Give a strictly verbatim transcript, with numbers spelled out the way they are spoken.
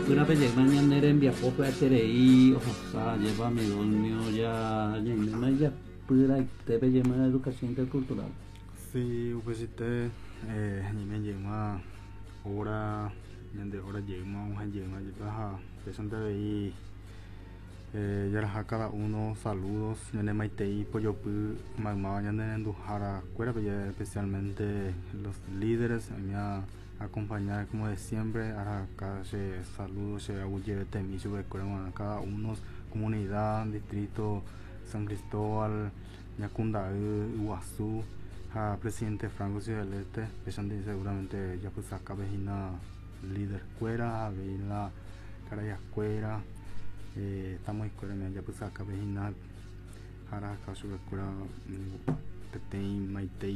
Pura pellegmaña neren viapope aterei osa lleva mi dolmio ya ya ya pura te pellema educación intercultural. Sí, upesite eh, ñime yema hora ñande hora yema un yema baja presente ahí eh, ya raja cada uno saludos ñande maitei poyopu magma ñande endujara cuera especialmente los líderes a mí a acompañar como de siempre a cada saludos se agulle temiso de cuera cada uno comunidad distrito San Cristóbal Ñacunda Iguazú a presidente Franco Ciudad del Este, pensando seguramente ya pues acá vejina líder cuera, vejina caraya cuera, eh, estamos escuela ya pues acá vejina jara caso de cuera, tetei maitei